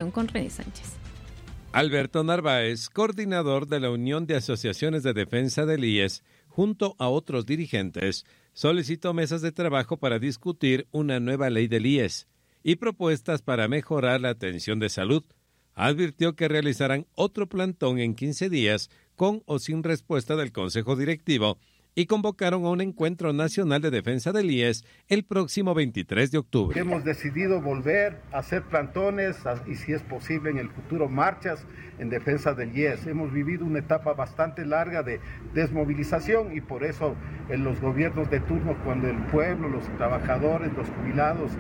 información con René Sánchez. Alberto Narváez, coordinador de la Unión de Asociaciones de Defensa del IES, junto a otros dirigentes, solicitó mesas de trabajo para discutir una nueva ley del IES y propuestas para mejorar la atención de salud. Advirtió que realizarán otro plantón en 15 días con o sin respuesta del Consejo Directivo y convocaron a un encuentro nacional de defensa del IES el próximo 23 de octubre. Hemos decidido volver a hacer plantones y, si es posible, en el futuro marchas en defensa del IES. Hemos vivido una etapa bastante larga de desmovilización y por eso en los gobiernos de turno, cuando el pueblo, los trabajadores, los jubilados,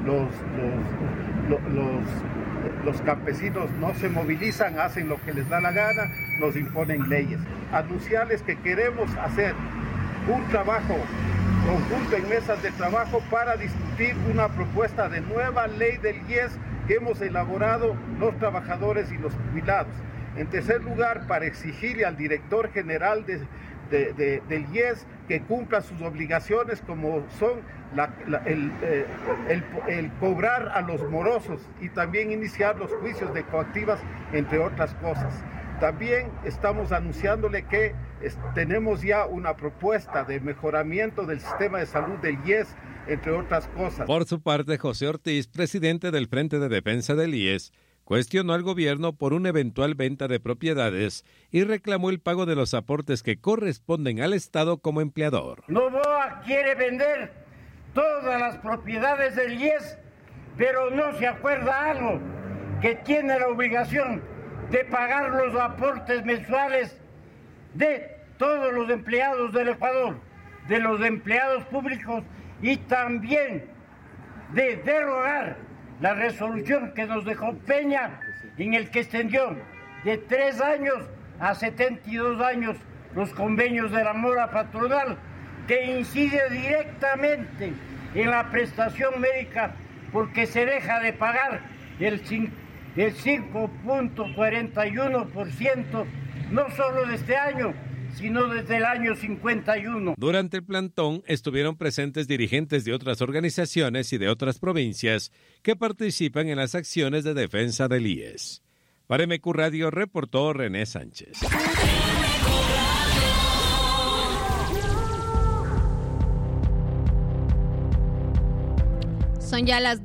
los campesinos no se movilizan, hacen lo que les da la gana, nos imponen leyes. Anunciarles que queremos hacer un trabajo conjunto en mesas de trabajo para discutir una propuesta de nueva ley del IES que hemos elaborado los trabajadores y los jubilados. En tercer lugar, para exigirle al director general del IES que cumpla sus obligaciones, como son el cobrar a los morosos y también iniciar los juicios de coactivas, entre otras cosas. También estamos anunciándole que tenemos ya una propuesta de mejoramiento del sistema de salud del IES, entre otras cosas. Por su parte, José Ortiz, presidente del Frente de Defensa del IES, cuestionó al gobierno por una eventual venta de propiedades y reclamó el pago de los aportes que corresponden al Estado como empleador. Novoa quiere vender todas las propiedades del IES, pero no se acuerda algo, que tiene la obligación de pagar los aportes mensuales de todos los empleados del Ecuador, de los empleados públicos, y también de derogar la resolución que nos dejó Peña, en el que extendió de 3 años a 72 años los convenios de la mora patronal, que incide directamente en la prestación médica, porque se deja de pagar el 5.41%, no solo de este año, sino desde el año 51. Durante el plantón estuvieron presentes dirigentes de otras organizaciones y de otras provincias que participan en las acciones de defensa del IES. Para MQ Radio reportó René Sánchez. Son ya las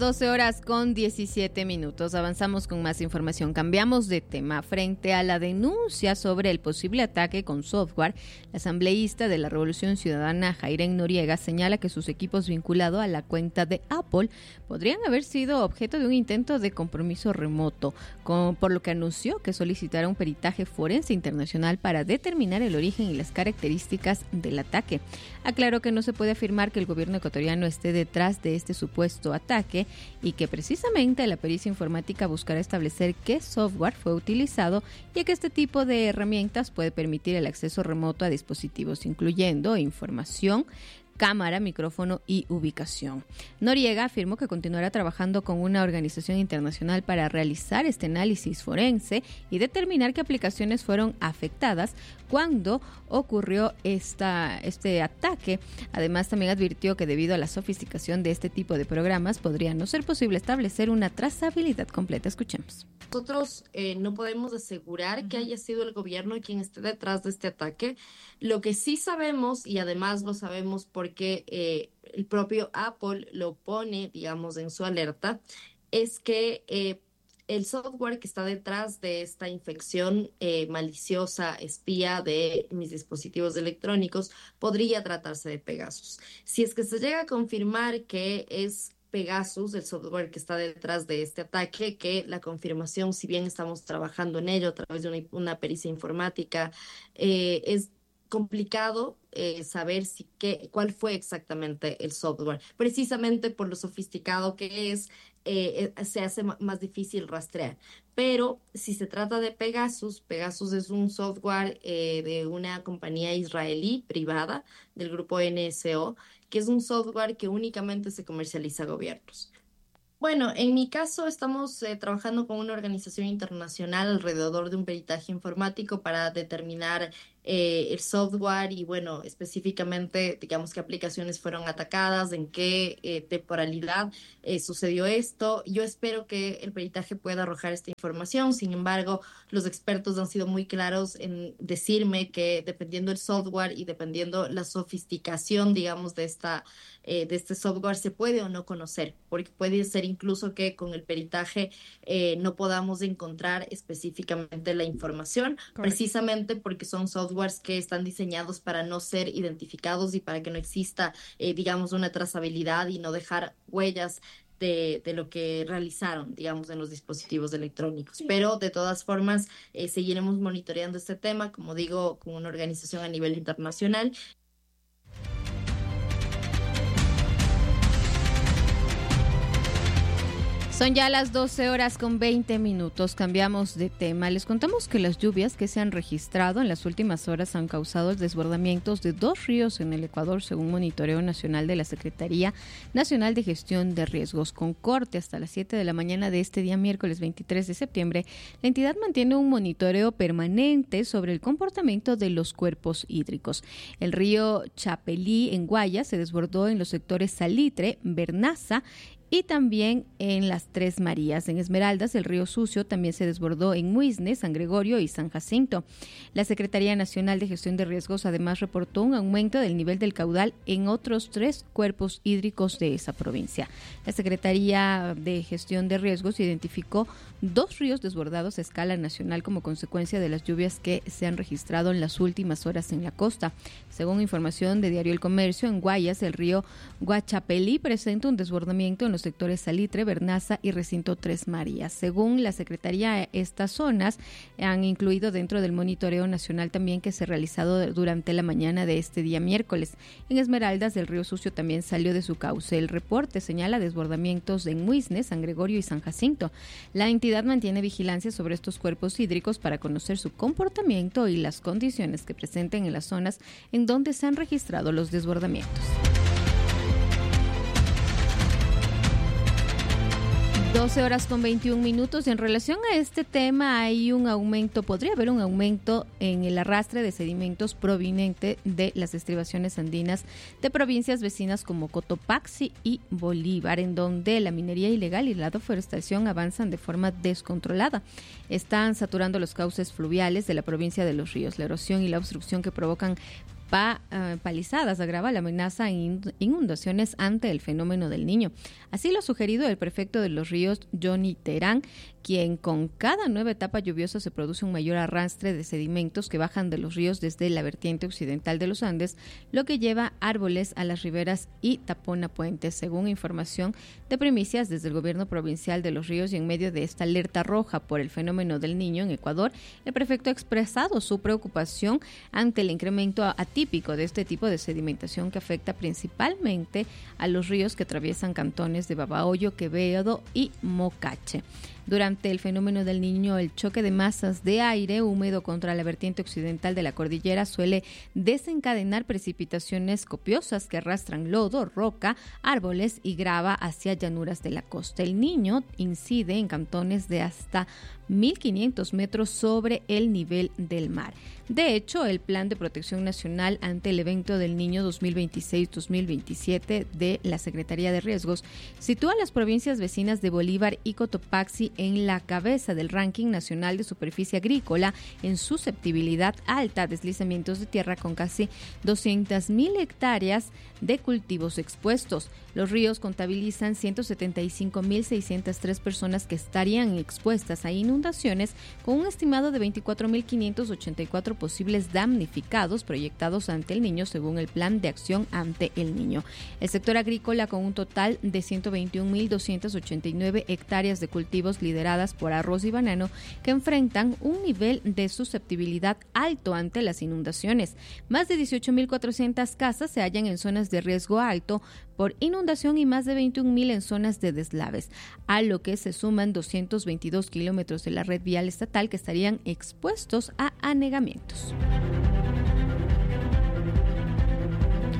12:17. Avanzamos con más información. Cambiamos de tema. Frente a la denuncia sobre el posible ataque con software, la asambleísta de la Revolución Ciudadana, Jairen Noriega, señala que sus equipos vinculados a la cuenta de Apple podrían haber sido objeto de un intento de compromiso remoto, por lo que anunció que solicitará un peritaje forense internacional para determinar el origen y las características del ataque. Aclaró que no se puede afirmar que el gobierno ecuatoriano esté detrás de este supuesto ataque y que precisamente la pericia informática buscará establecer qué software fue utilizado, ya que este tipo de herramientas puede permitir el acceso remoto a dispositivos, incluyendo información, cámara, micrófono y ubicación. Noriega afirmó que continuará trabajando con una organización internacional para realizar este análisis forense y determinar qué aplicaciones fueron afectadas cuando ocurrió este ataque. Además, también advirtió que debido a la sofisticación de este tipo de programas, podría no ser posible establecer una trazabilidad completa. Escuchemos. Nosotros no podemos asegurar que haya sido el gobierno quien esté detrás de este ataque. Lo que sí sabemos, y además lo sabemos porque el propio Apple lo pone, digamos, en su alerta, es que el software que está detrás de esta infección maliciosa, espía de mis dispositivos electrónicos, podría tratarse de Pegasus. Si es que se llega a confirmar que es Pegasus, el software que está detrás de este ataque, que la confirmación, si bien estamos trabajando en ello a través de una pericia informática, es complicado saber cuál fue exactamente el software. Precisamente por lo sofisticado que es, se hace más difícil rastrear. Pero si se trata de Pegasus, Pegasus es un software de una compañía israelí privada del grupo NSO, que es un software que únicamente se comercializa a gobiernos. Bueno, en mi caso estamos trabajando con una organización internacional alrededor de un peritaje informático para determinar el software y, bueno, específicamente, digamos, qué aplicaciones fueron atacadas, en qué temporalidad sucedió esto. Yo espero que el peritaje pueda arrojar esta información. Sin embargo, los expertos han sido muy claros en decirme que dependiendo el software y dependiendo la sofisticación, digamos, de este software se puede o no conocer, porque puede ser incluso que con el peritaje no podamos encontrar específicamente la información, Correcto. precisamente porque son softwares que están diseñados para no ser identificados y para que no exista, digamos, una trazabilidad y no dejar huellas de lo que realizaron, digamos, en los dispositivos electrónicos. Pero de todas formas, seguiremos monitoreando este tema, como digo, con una organización a nivel internacional. Son ya las 12:20. Cambiamos de tema. Les contamos que las lluvias que se han registrado en las últimas horas han causado desbordamientos de 2 ríos en el Ecuador, según monitoreo nacional de la Secretaría Nacional de Gestión de Riesgos. Con corte hasta las 7 de la mañana de este día, miércoles 23 de septiembre, la entidad mantiene un monitoreo permanente sobre el comportamiento de los cuerpos hídricos. El río Chapelí, en Guayas, se desbordó en los sectores Salitre, Bernaza y también en las Tres Marías. En Esmeraldas, el río Sucio también se desbordó en Muisne, San Gregorio y San Jacinto. La Secretaría Nacional de Gestión de Riesgos además reportó un aumento del nivel del caudal en otros 3 cuerpos hídricos de esa provincia. La Secretaría de Gestión de Riesgos identificó 2 ríos desbordados a escala nacional como consecuencia de las lluvias que se han registrado en las últimas horas en la costa. Según información de Diario El Comercio, en Guayas, el río Guachapelí presenta un desbordamiento en los sectores Salitre, Bernaza y Recinto Tres Marías. Según la Secretaría, estas zonas han incluido dentro del monitoreo nacional también que se ha realizado durante la mañana de este día miércoles. En Esmeraldas, el río Sucio también salió de su cauce. El reporte señala desbordamientos en Muisne, San Gregorio y San Jacinto. La entidad mantiene vigilancia sobre estos cuerpos hídricos para conocer su comportamiento y las condiciones que presenten en las zonas en donde se han registrado los desbordamientos. 12:21. En relación a este tema hay un aumento, podría haber un aumento en el arrastre de sedimentos proveniente de las estribaciones andinas de provincias vecinas como Cotopaxi y Bolívar, en donde la minería ilegal y la deforestación avanzan de forma descontrolada. Están saturando los cauces fluviales de la provincia de Los Ríos. La erosión y la obstrucción que provocan palizadas agrava la amenaza en inundaciones ante el fenómeno del Niño. Así lo ha sugerido el prefecto de Los Ríos, Johnny Terán, quien con cada nueva etapa lluviosa se produce un mayor arrastre de sedimentos que bajan de los ríos desde la vertiente occidental de los Andes, lo que lleva árboles a las riberas y tapona puentes. Según información de primicias desde el gobierno provincial de Los Ríos y en medio de esta alerta roja por el fenómeno del Niño en Ecuador, el prefecto ha expresado su preocupación ante el incremento atípico de este tipo de sedimentación que afecta principalmente a los ríos que atraviesan cantones de Babahoyo, Quevedo y Mocache. Durante el fenómeno del Niño, el choque de masas de aire húmedo contra la vertiente occidental de la cordillera suele desencadenar precipitaciones copiosas que arrastran lodo, roca, árboles y grava hacia llanuras de la costa. El Niño incide en cantones de hasta 1.500 metros sobre el nivel del mar. De hecho, el Plan de Protección Nacional ante el Evento del Niño 2026-2027 de la Secretaría de Riesgos sitúa a las provincias vecinas de Bolívar y Cotopaxi en la cabeza del ranking nacional de superficie agrícola en susceptibilidad alta a deslizamientos de tierra, con casi 200.000 hectáreas de cultivos expuestos. Los ríos contabilizan 175.603 personas que estarían expuestas a inundaciones, con un estimado de 24.584 posibles damnificados proyectados ante el Niño, según el Plan de Acción ante el Niño. El sector agrícola, con un total de 121.289 hectáreas de cultivos lideradas por arroz y banano, que enfrentan un nivel de susceptibilidad alto ante las inundaciones. Más de 18.400 casas se hallan en zonas de riesgo alto por inundación y más de 21.000 en zonas de deslaves, a lo que se suman 222 kilómetros de la red vial estatal que estarían expuestos a anegamientos.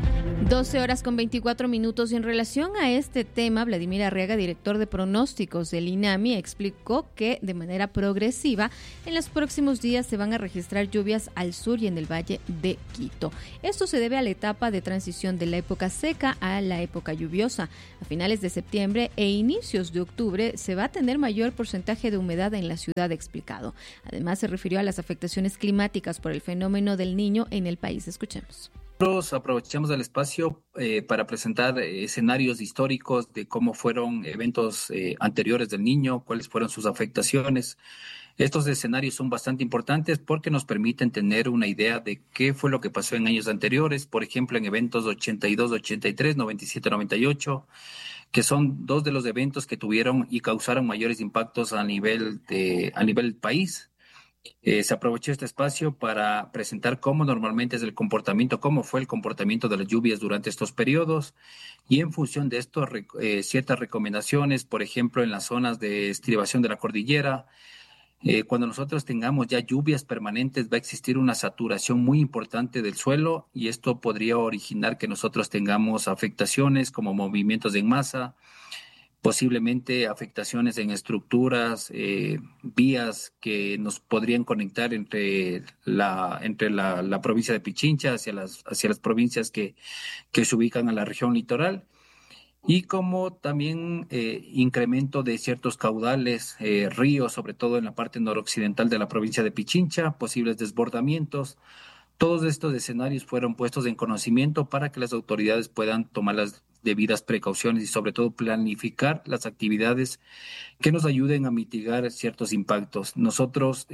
12:24 y en relación a este tema, Vladimir Arriaga, director de pronósticos del INAMI, explicó que de manera progresiva en los próximos días se van a registrar lluvias al sur y en el Valle de Quito. Esto se debe a la etapa de transición de la época seca a la época lluviosa. A finales de septiembre e inicios de octubre se va a tener mayor porcentaje de humedad en la ciudad, explicado. Además, se refirió a las afectaciones climáticas por el fenómeno del Niño en el país. Escuchemos. Nosotros aprovechamos el espacio para presentar escenarios históricos de cómo fueron eventos anteriores del Niño, cuáles fueron sus afectaciones. Estos escenarios son bastante importantes porque nos permiten tener una idea de qué fue lo que pasó en años anteriores, por ejemplo, en eventos 82, 83, 97, 98, que son dos de los eventos que tuvieron y causaron mayores impactos a nivel país. Se aprovechó este espacio para presentar cómo normalmente es el comportamiento, cómo fue el comportamiento de las lluvias durante estos periodos y en función de esto ciertas recomendaciones, por ejemplo, en las zonas de estribación de la cordillera. Cuando nosotros tengamos ya lluvias permanentes va a existir una saturación muy importante del suelo y esto podría originar que nosotros tengamos afectaciones como movimientos en masa, posiblemente afectaciones en estructuras, vías que nos podrían conectar entre la provincia de Pichincha hacia las provincias que se ubican en la región litoral, y como también incremento de ciertos caudales, ríos, sobre todo en la parte noroccidental de la provincia de Pichincha, posibles desbordamientos. Todos estos escenarios fueron puestos en conocimiento para que las autoridades puedan tomar las debidas precauciones y sobre todo planificar las actividades que nos ayuden a mitigar ciertos impactos. Nosotros...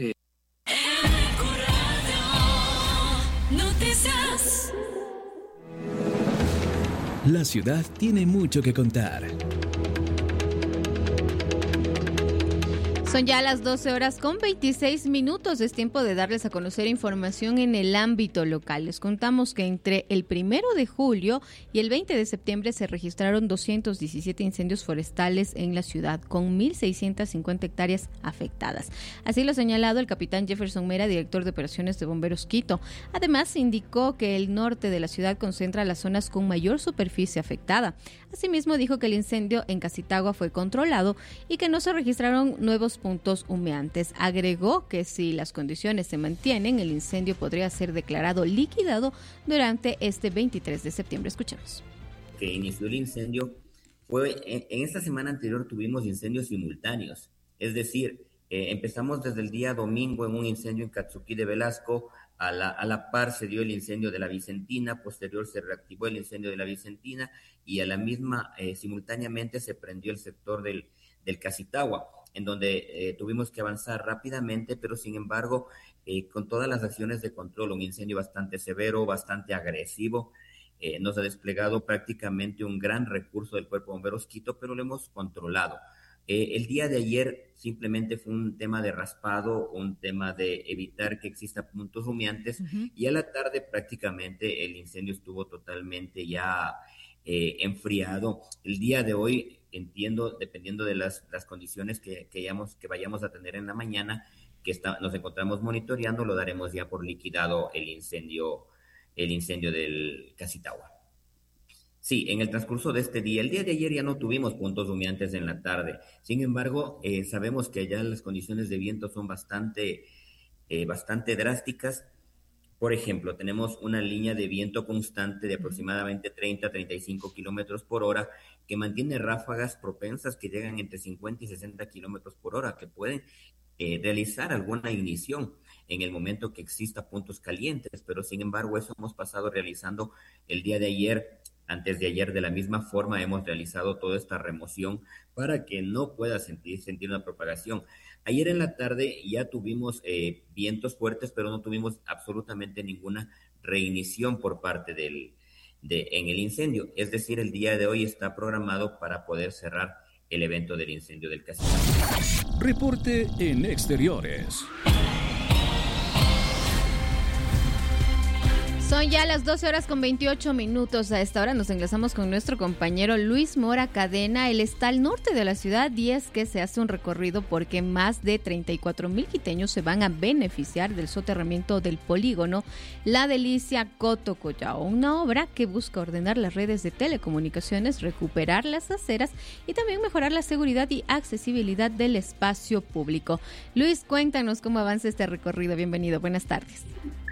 La ciudad tiene mucho que contar. Son ya las 12:26. Es tiempo de darles a conocer información en el ámbito local. Les contamos que entre el 1 de julio y el 20 de septiembre se registraron 217 incendios forestales en la ciudad, con 1.650 hectáreas afectadas. Así lo ha señalado el capitán Jefferson Mera, director de operaciones de Bomberos Quito. Además, indicó que el norte de la ciudad concentra las zonas con mayor superficie afectada. Asimismo, dijo que el incendio en Casitagua fue controlado y que no se registraron nuevos puntos humeantes. Agregó que si las condiciones se mantienen, el incendio podría ser declarado liquidado durante este 23 de septiembre. Escuchemos. Que inició el incendio fue en esta semana anterior tuvimos incendios simultáneos, es decir, empezamos desde el día domingo en un incendio en Catsuquí de Velasco, a la par se dio el incendio de la Vicentina, posterior se reactivó el incendio de la Vicentina y a la misma simultáneamente se prendió el sector del Casitagua, en donde tuvimos que avanzar rápidamente, pero sin embargo, con todas las acciones de control, un incendio bastante severo, bastante agresivo, nos ha desplegado prácticamente un gran recurso del Cuerpo de Bomberos Quito, pero lo hemos controlado. El día de ayer simplemente fue un tema de raspado, un tema de evitar que existan puntos humeantes, y a la tarde prácticamente el incendio estuvo totalmente ya enfriado. El día de hoy, entiendo, dependiendo de las condiciones que vayamos a tener en la mañana, nos encontramos monitoreando, lo daremos ya por liquidado el incendio del Casitagua. Sí, en el transcurso de este día, el día de ayer ya no tuvimos puntos humeantes en la tarde. Sin embargo, sabemos que allá las condiciones de viento son bastante drásticas. Por ejemplo, tenemos una línea de viento constante de aproximadamente 30 a 35 kilómetros por hora que mantiene ráfagas propensas que llegan entre 50 y 60 kilómetros por hora, que pueden realizar alguna ignición en el momento que exista puntos calientes, pero sin embargo eso hemos pasado realizando el día de ayer. Antes de ayer, de la misma forma, hemos realizado toda esta remoción para que no pueda sentir una propagación. Ayer en la tarde ya tuvimos vientos fuertes, pero no tuvimos absolutamente ninguna reinición por parte en el incendio. Es decir, el día de hoy está programado para poder cerrar el evento del incendio del Casitagua. Reporte en exteriores. Son ya las 12:28. A esta hora nos enlazamos con nuestro compañero Luis Mora Cadena. Él está al norte de la ciudad y es que se hace un recorrido porque más de 34,000 quiteños se van a beneficiar del soterramiento del polígono La Delicia Coto Collao, una obra que busca ordenar las redes de telecomunicaciones, recuperar las aceras y también mejorar la seguridad y accesibilidad del espacio público. Luis, cuéntanos cómo avanza este recorrido. Bienvenido, buenas tardes.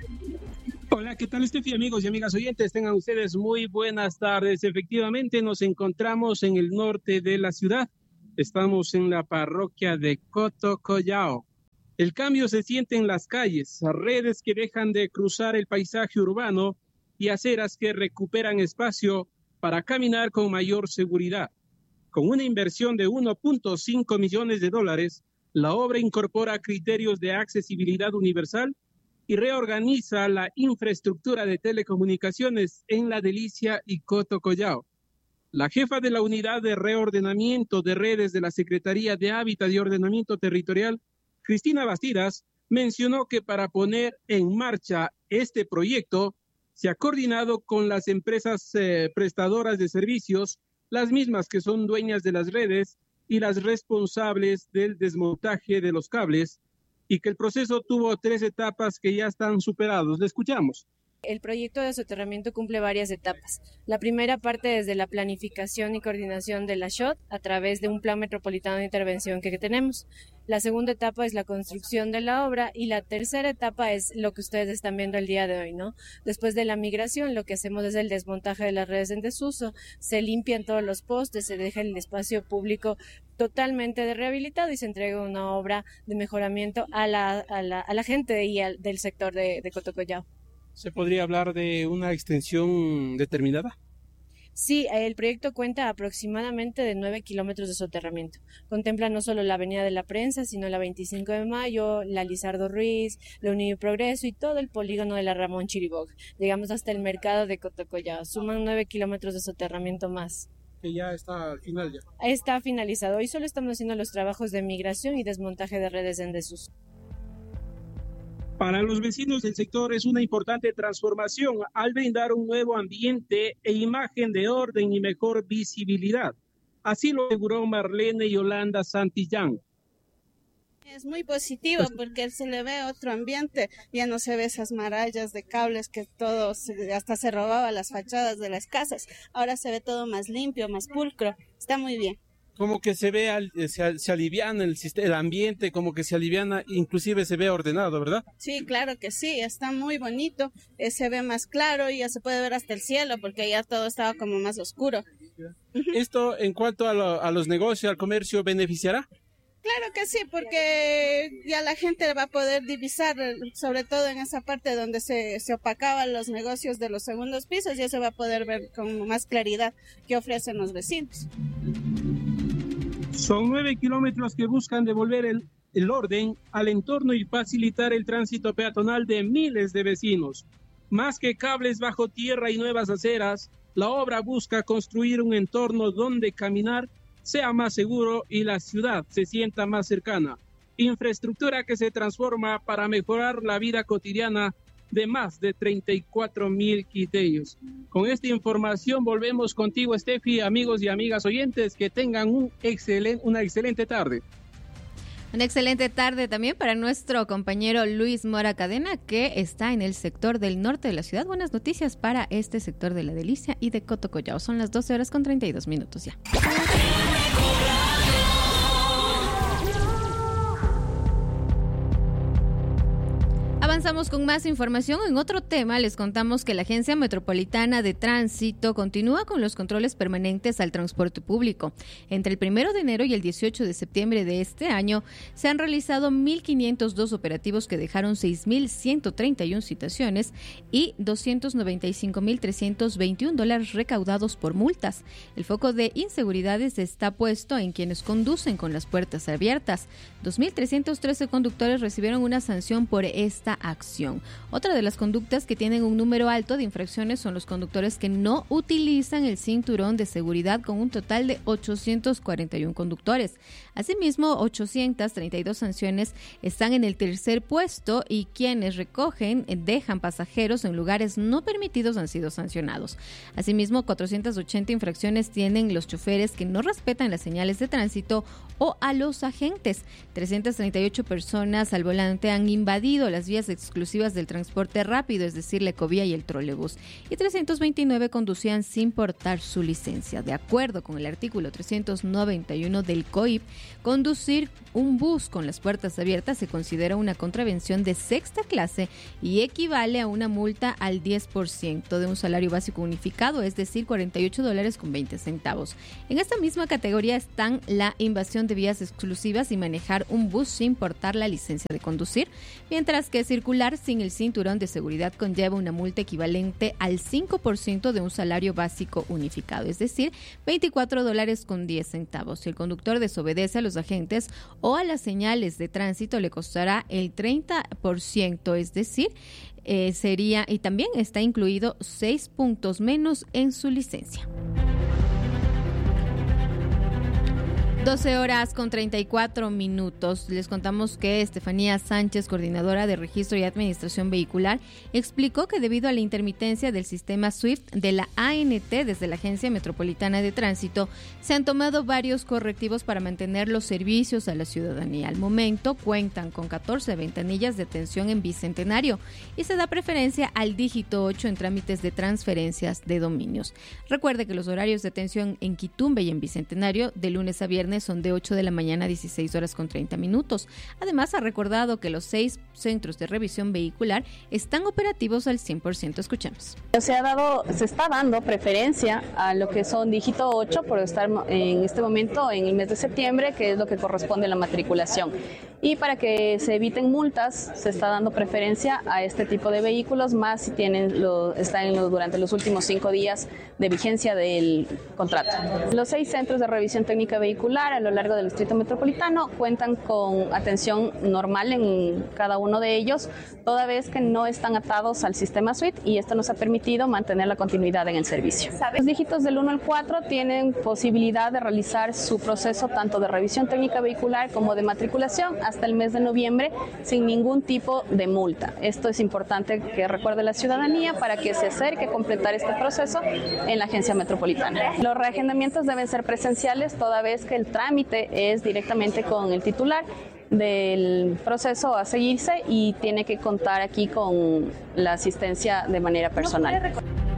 Hola, ¿qué tal, Estefi? Amigos y amigas oyentes, tengan ustedes muy buenas tardes. Efectivamente, nos encontramos en el norte de la ciudad. Estamos en la parroquia de Coto Collao. El cambio se siente en las calles, redes que dejan de cruzar el paisaje urbano y aceras que recuperan espacio para caminar con mayor seguridad. Con una inversión de $1.5 millones, la obra incorpora criterios de accesibilidad universal y reorganiza la infraestructura de telecomunicaciones en La Delicia y Coto Collao. La jefa de la Unidad de Reordenamiento de Redes de la Secretaría de Hábitat y Ordenamiento Territorial, Cristina Bastidas, mencionó que para poner en marcha este proyecto se ha coordinado con las empresas prestadoras de servicios, las mismas que son dueñas de las redes y las responsables del desmontaje de los cables, y que el proceso tuvo 3 etapas que ya están superados. Le escuchamos. El proyecto de soterramiento cumple varias etapas. La primera parte desde la planificación y coordinación de la SHOT a través de un plan metropolitano de intervención que tenemos. La segunda etapa es la construcción de la obra y la tercera etapa es lo que ustedes están viendo el día de hoy, ¿no? Después de la migración, lo que hacemos es el desmontaje de las redes en desuso, se limpian todos los postes, se deja el espacio público totalmente rehabilitado y se entrega una obra de mejoramiento a la gente y del sector de Coto Collao. ¿Se podría hablar de una extensión determinada? Sí, el proyecto cuenta aproximadamente de 9 kilómetros de soterramiento. Contempla no solo la Avenida de la Prensa, sino la 25 de Mayo, la Lizardo Ruiz, la Unión y Progreso y todo el polígono de la Ramón Chiriboga. Llegamos hasta el mercado de Coto Collao. Suman 9 kilómetros de soterramiento más. Que ya está al final ya. Está finalizado. Hoy solo estamos haciendo los trabajos de migración y desmontaje de redes en desuso. Para los vecinos del sector es una importante transformación al brindar un nuevo ambiente e imagen de orden y mejor visibilidad. Así lo aseguró Marlene Yolanda Santillán. Es muy positivo porque se le ve otro ambiente, ya no se ve esas marallas de cables que todos, hasta se robaba las fachadas de las casas. Ahora se ve todo más limpio, más pulcro, está muy bien. Como que se ve, se aliviana el ambiente, como que se aliviana, inclusive se ve ordenado, ¿verdad? Sí, claro que sí, está muy bonito, se ve más claro y ya se puede ver hasta el cielo porque ya todo estaba como más oscuro. ¿Esto en cuanto a los negocios, al comercio, beneficiará? Claro que sí, porque ya la gente va a poder divisar, sobre todo en esa parte donde se opacaban los negocios de los segundos pisos, ya se va a poder ver con más claridad qué ofrecen los vecinos. Son 9 kilómetros que buscan devolver el orden al entorno y facilitar el tránsito peatonal de miles de vecinos. Más que cables bajo tierra y nuevas aceras, la obra busca construir un entorno donde caminar sea más seguro y la ciudad se sienta más cercana. Infraestructura que se transforma para mejorar la vida cotidiana de más de 34,000 quiteños. Con esta información volvemos contigo, Estefi, amigos y amigas oyentes, que tengan una excelente tarde. Una excelente tarde también para nuestro compañero Luis Mora Cadena, que está en el sector del norte de la ciudad. Buenas noticias para este sector de La Delicia y de Coto Collao. Son las 12:32 ya. Avanzamos con más información. En otro tema, les contamos que la Agencia Metropolitana de Tránsito continúa con los controles permanentes al transporte público. Entre el 1 de enero y el 18 de septiembre de este año, se han realizado 1.502 operativos que dejaron 6.131 citaciones y $295.321 recaudados por multas. El foco de inseguridades está puesto en quienes conducen con las puertas abiertas. 2.313 conductores recibieron una sanción por esta acción. Otra de las conductas que tienen un número alto de infracciones son los conductores que no utilizan el cinturón de seguridad, con un total de 841 conductores. Asimismo, 832 sanciones están en el tercer puesto y quienes dejan pasajeros en lugares no permitidos han sido sancionados. Asimismo, 480 infracciones tienen los choferes que no respetan las señales de tránsito o a los agentes. 338 personas al volante han invadido las vías exclusivas del transporte rápido, es decir, la ecovía y el trolebús, y 329 conducían sin portar su licencia. De acuerdo con el artículo 391 del COIP, conducir un bus con las puertas abiertas se considera una contravención de sexta clase y equivale a una multa al 10% de un salario básico unificado, es decir, $48.20. En esta misma categoría están la invasión de vías exclusivas y manejar un bus sin portar la licencia de conducir, mientras que circular sin el cinturón de seguridad conlleva una multa equivalente al 5% de un salario básico unificado, es decir, $24.10. Si el conductor desobedece a los agentes o a las señales de tránsito, le costará el 30%, es decir, y también está incluido 6 puntos menos en su licencia. 12:34. Les contamos que Estefanía Sánchez, coordinadora de Registro y Administración Vehicular, explicó que debido a la intermitencia del sistema SWIFT de la ANT desde la Agencia Metropolitana de Tránsito, se han tomado varios correctivos para mantener los servicios a la ciudadanía. Al momento cuentan con 14 ventanillas de atención en Bicentenario y se da preferencia al dígito 8 en trámites de transferencias de dominios. Recuerde que los horarios de atención en Quitumbe y en Bicentenario de lunes a viernes son de 8 de la mañana a 16:30. Además, ha recordado que los 6 centros de revisión vehicular están operativos al 100%. Escuchemos. Se está dando preferencia a lo que son dígito 8 por estar en este momento en el mes de septiembre, que es lo que corresponde a la matriculación. Y para que se eviten multas, se está dando preferencia a este tipo de vehículos, más si están durante los últimos 5 días de vigencia del contrato. Los 6 centros de revisión técnica vehicular a lo largo del Distrito Metropolitano cuentan con atención normal en cada uno de ellos, toda vez que no están atados al sistema SWIFT, y esto nos ha permitido mantener la continuidad en el servicio. Los dígitos del 1 al 4 tienen posibilidad de realizar su proceso tanto de revisión técnica vehicular como de matriculación hasta el mes de noviembre sin ningún tipo de multa. Esto es importante que recuerde la ciudadanía para que se acerque a completar este proceso en la Agencia Metropolitana. Los reagendamientos deben ser presenciales, toda vez que el trámite es directamente con el titular del proceso a seguirse y tiene que contar aquí con la asistencia de manera personal.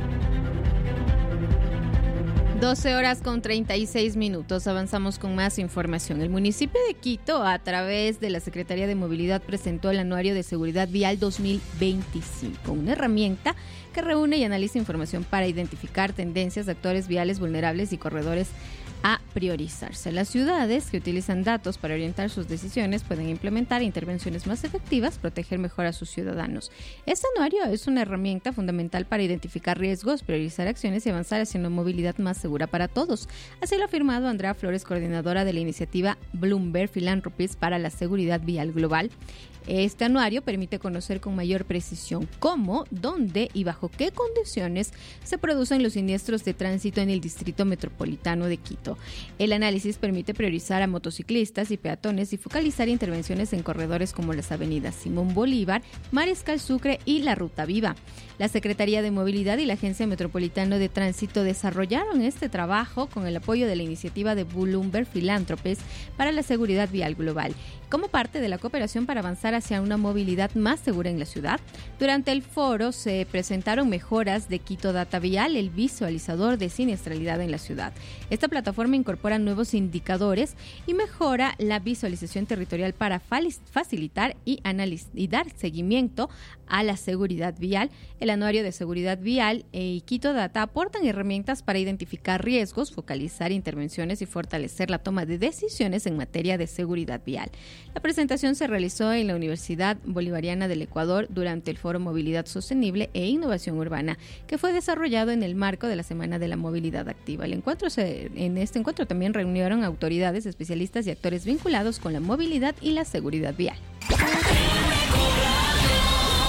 12:36. Avanzamos con más información. El municipio de Quito, a través de la Secretaría de Movilidad, presentó el Anuario de Seguridad Vial 2025, una herramienta que reúne y analiza información para identificar tendencias de actores viales vulnerables y corredores a priorizarse. Las ciudades que utilizan datos para orientar sus decisiones pueden implementar intervenciones más efectivas, proteger mejor a sus ciudadanos. Este anuario es una herramienta fundamental para identificar riesgos, priorizar acciones y avanzar hacia una movilidad más segura para todos. Así lo ha afirmado Andrea Flores, coordinadora de la iniciativa Bloomberg Philanthropies para la Seguridad Vial Global. Este anuario permite conocer con mayor precisión cómo, dónde y bajo qué condiciones se producen los siniestros de tránsito en el Distrito Metropolitano de Quito. El análisis permite priorizar a motociclistas y peatones y focalizar intervenciones en corredores como las avenidas Simón Bolívar, Mariscal Sucre y la Ruta Viva. La Secretaría de Movilidad y la Agencia Metropolitana de Tránsito desarrollaron este trabajo con el apoyo de la iniciativa de Bloomberg Philanthropies para la Seguridad Vial Global, como parte de la cooperación para avanzar hacia una movilidad más segura en la ciudad. Durante el foro se presentaron mejoras de Quito Data Vial, el visualizador de siniestralidad en la ciudad. Esta plataforma incorpora nuevos indicadores y mejora la visualización territorial para facilitar y dar seguimiento a la seguridad vial. El Anuario de Seguridad Vial y Quito Data aportan herramientas para identificar riesgos, focalizar intervenciones y fortalecer la toma de decisiones en materia de seguridad vial. La presentación se realizó en la Universidad Bolivariana del Ecuador durante el Foro Movilidad Sostenible e Innovación Urbana, que fue desarrollado en el marco de la Semana de la Movilidad Activa. En este encuentro también reunieron autoridades, especialistas y actores vinculados con la movilidad y la seguridad vial.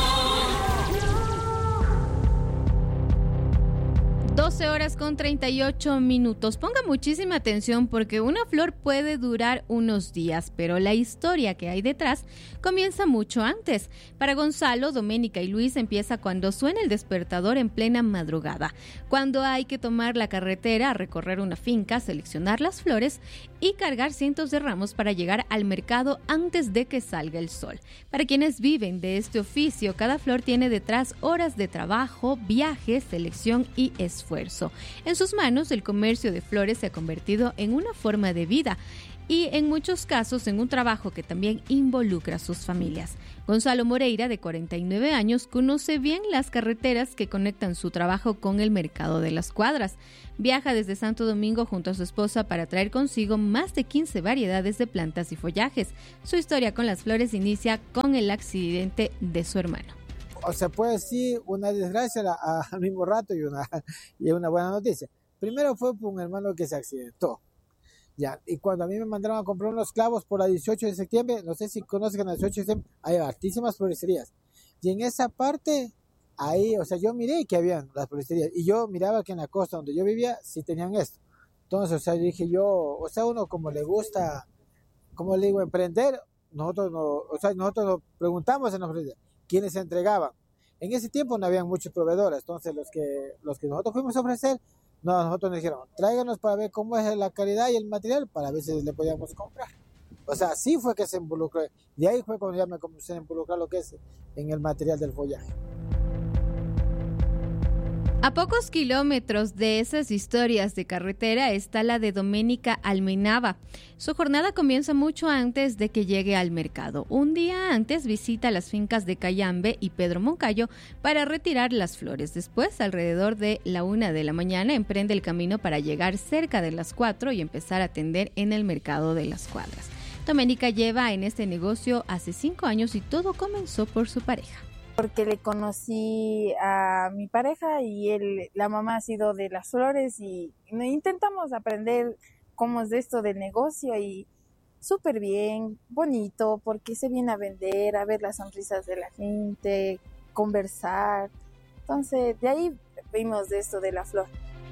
12:38. Ponga muchísima atención porque una flor puede durar unos días, pero la historia que hay detrás comienza mucho antes. Para Gonzalo, Doménica y Luis empieza cuando suena el despertador en plena madrugada, cuando hay que tomar la carretera a recorrer una finca, seleccionar las flores y cargar cientos de ramos para llegar al mercado antes de que salga el sol. Para quienes viven de este oficio, cada flor tiene detrás horas de trabajo, viajes, selección y esfuerzo. En sus manos, el comercio de flores se ha convertido en una forma de vida y en muchos casos en un trabajo que también involucra a sus familias. Gonzalo Moreira, de 49 años, conoce bien las carreteras que conectan su trabajo con el mercado de las Cuadras. Viaja desde Santo Domingo junto a su esposa para traer consigo más de 15 variedades de plantas y follajes. Su historia con las flores inicia con el accidente de su hermano. O sea, puede decir una desgracia al mismo rato y una buena noticia. Primero fue por un hermano que se accidentó. Ya, y cuando a mí me mandaron a comprar unos clavos por la 18 de septiembre, no sé si conocen la 18 de septiembre, hay altísimas floristerías. Y en esa parte, ahí, o sea, yo miré que habían las floristerías. Y yo miraba que en la costa donde yo vivía, sí tenían esto. Entonces, o sea, yo dije o sea, uno como le gusta, como le digo, emprender, nosotros nos preguntamos en la floristería quiénes se entregaban. En ese tiempo no habían muchos proveedores, entonces los que nosotros fuimos a ofrecer, nosotros nos dijeron, tráiganos para ver cómo es la calidad y el material, para ver si le podíamos comprar. O sea, así fue que se involucró, de ahí fue cuando ya me comencé a involucrar lo que es en el material del follaje. A pocos kilómetros de esas historias de carretera está la de Doménica Almenaba. Su jornada comienza mucho antes de que llegue al mercado. Un día antes visita las fincas de Cayambe y Pedro Moncayo para retirar las flores. Después, alrededor de la 1 de la mañana, emprende el camino para llegar cerca de las 4 y empezar a atender en el mercado de las Cuadras. Doménica lleva en este negocio hace 5 años y todo comenzó por su pareja. Porque le conocí a mi pareja y la mamá ha sido de las flores y intentamos aprender cómo es esto del negocio y súper bien, bonito, porque se viene a vender, a ver las sonrisas de la gente, conversar. Entonces, de ahí vimos de esto de la flor.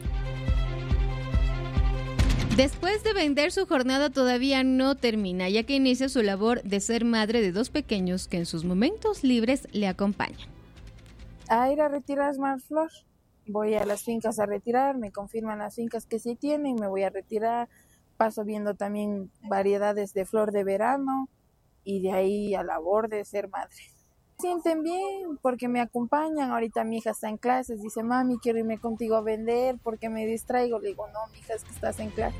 Después de vender, su jornada todavía no termina, ya que inicia su labor de ser madre de 2 pequeños que en sus momentos libres le acompañan. A ir a retirar más flor. Voy a las fincas a retirar, me confirman las fincas que sí tienen, me voy a retirar. Paso viendo también variedades de flor de verano y de ahí a la labor de ser madre. Sienten bien porque me acompañan. Ahorita mi hija está en clases, dice, mami, quiero irme contigo a vender porque me distraigo. Le digo, no, mi hija, es que estás en clase.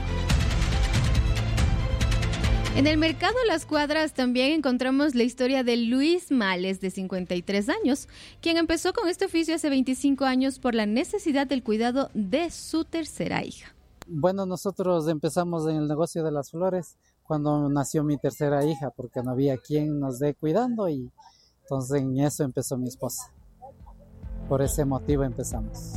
En el mercado Las Cuadras también encontramos la historia de Luis Males, de 53 años, quien empezó con este oficio hace 25 años por la necesidad del cuidado de su tercera hija. Bueno, nosotros empezamos en el negocio de las flores cuando nació mi tercera hija, porque no había quien nos dé cuidando y entonces en eso empezó mi esposa. Por ese motivo empezamos.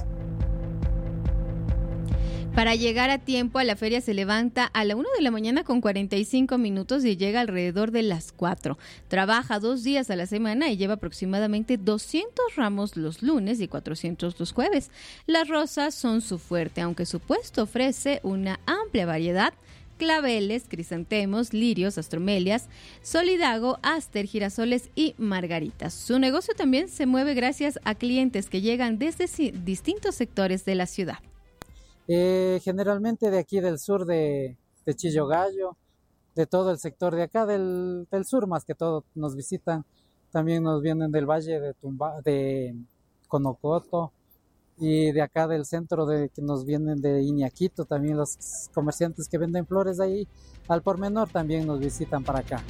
Para llegar a tiempo a la feria se levanta a la 1 de la mañana con 45 minutos y llega alrededor de las 4. Trabaja 2 días a la semana y lleva aproximadamente 200 ramos los lunes y 400 los jueves. Las rosas son su fuerte, aunque su puesto ofrece una amplia variedad: claveles, crisantemos, lirios, astromelias, solidago, aster, girasoles y margaritas. Su negocio también se mueve gracias a clientes que llegan desde distintos sectores de la ciudad. Generalmente de aquí del sur de Chillogallo, de todo el sector de acá del sur más que todo nos visitan. También nos vienen del valle de Conocoto, y de acá del centro que nos vienen de Iñaquito, también los comerciantes que venden flores ahí al por menor también nos visitan para acá.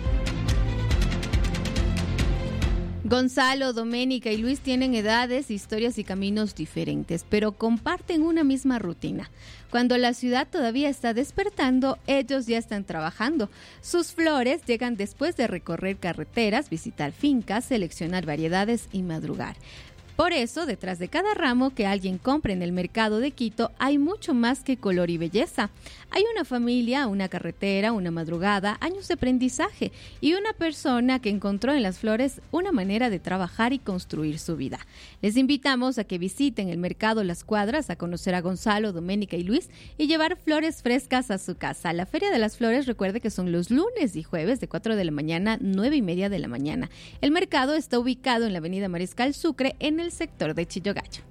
Gonzalo, Doménica y Luis tienen edades, historias y caminos diferentes, pero comparten una misma rutina. Cuando la ciudad todavía está despertando, ellos ya están trabajando. Sus flores llegan después de recorrer carreteras, visitar fincas, seleccionar variedades y madrugar. Por eso, detrás de cada ramo que alguien compre en el mercado de Quito hay mucho más que color y belleza. Hay una familia, una carretera, una madrugada, años de aprendizaje y una persona que encontró en las flores una manera de trabajar y construir su vida. Les invitamos a que visiten el mercado Las Cuadras, a conocer a Gonzalo, Doménica y Luis y llevar flores frescas a su casa. La Feria de las Flores, recuerde que son los lunes y jueves de 4 de la mañana a 9:30 de la mañana. El mercado está ubicado en la avenida Mariscal Sucre, en el sector de Chillogallo.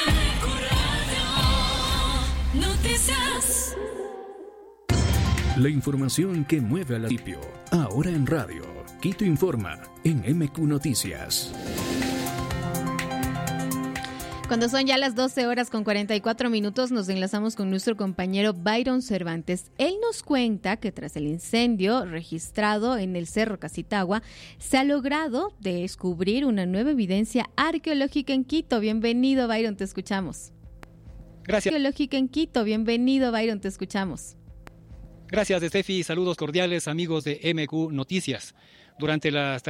La información que mueve al municipio. Ahora en radio. Quito Informa en MQ Noticias. Cuando son ya las 12:44, nos enlazamos con nuestro compañero Byron Cervantes. Él nos cuenta que tras el incendio registrado en el Cerro Casitagua, se ha logrado descubrir una nueva evidencia arqueológica en Quito. Bienvenido, Byron, te escuchamos. Gracias. Arqueológica en Quito, bienvenido, Byron, te escuchamos. Gracias, Estefi. Saludos cordiales, amigos de MQ Noticias. Durante las